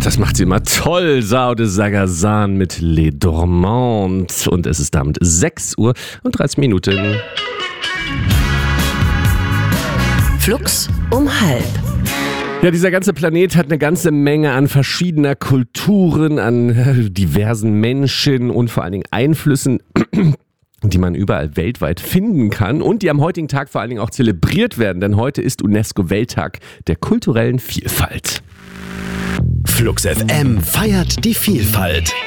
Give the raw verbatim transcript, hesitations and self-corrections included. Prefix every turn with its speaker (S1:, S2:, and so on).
S1: Das macht sie immer toll. Sao de Sagazan mit Les Dormantes. Und es ist damit sechs Uhr und dreißig Minuten.
S2: Flux um halb.
S1: Ja, dieser ganze Planet hat eine ganze Menge an verschiedener Kulturen, an diversen Menschen und vor allen Dingen Einflüssen, die man überall weltweit finden kann und die am heutigen Tag vor allen Dingen auch zelebriert werden, denn heute ist UNESCO-Welttag der kulturellen Vielfalt.
S3: Flux F M feiert die Vielfalt.